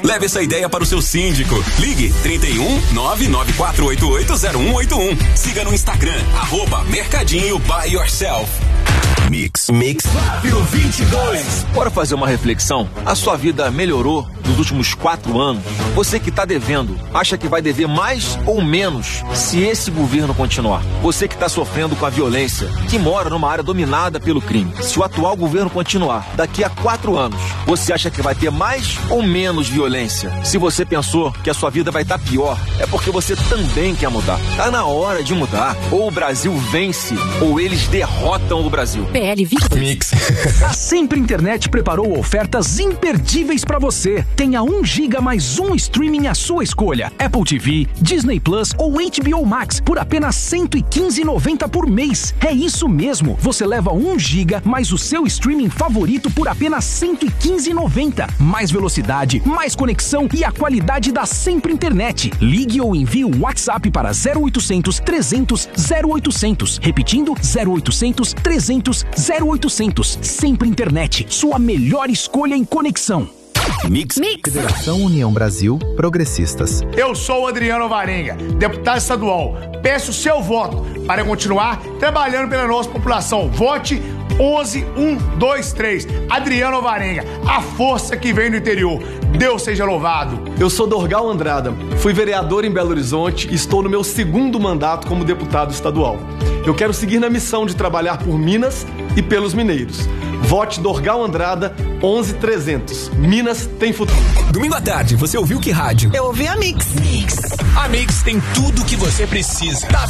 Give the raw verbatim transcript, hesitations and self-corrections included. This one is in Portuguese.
Leve essa ideia para o seu síndico. Ligue trinta e um, nove nove quatro oito oito zero um oito um. Siga no Instagram, arroba Mercadinho by Yourself. Mix. Mix. Fábio vinte e dois. Bora fazer uma reflexão? A sua vida melhorou nos últimos quatro anos? Você que está devendo, acha que vai dever mais ou menos se esse governo continuar? Você que está sofrendo com a violência, que mora numa área dominada pelo crime, se o atual governo continuar, daqui a quatro anos, você acha que vai ter mais ou menos violência? Se você pensou que a sua vida vai estar pior, é porque você também quer mudar. Tá na hora de mudar. Ou o Brasil vence, ou eles derrotam o Brasil. P L vinte e dois. Mix. A Sempre Internet preparou ofertas imperdíveis para você. Tenha um giga mais um streaming à sua escolha. Apple T V, Disney Plus ou H B O Max por apenas cento e quinze reais e noventa centavos por mês. É isso mesmo. Você leva um giga mais o seu streaming favorito por apenas cento e quinze reais e noventa centavos. Mais velocidade, mais conexão e a qualidade da Sempre Internet. Ligue ou envie o WhatsApp para zero oitocentos, trezentos, zero oitocentos. Repetindo, zero oitocentos, trezentos, zero oitocentos. Sempre Internet, sua melhor escolha em conexão. Mix. Mix. Federação União Brasil Progressistas. Eu sou o Adriano Varenga, deputado estadual. Peço seu voto para continuar trabalhando pela nossa população. Vote onze um dois três. Adriano Varenga, a força que vem do interior. Deus seja louvado. Eu sou Dorgal Andrada, fui vereador em Belo Horizonte e estou no meu segundo mandato como deputado estadual. Eu quero seguir na missão de trabalhar por Minas e pelos mineiros. Vote Dorgal Andrada onze trezentos. Minas tem futuro. Domingo à tarde, você ouviu que rádio? Eu ouvi a Mix. Mix. A Mix tem tudo o que você precisa. Tá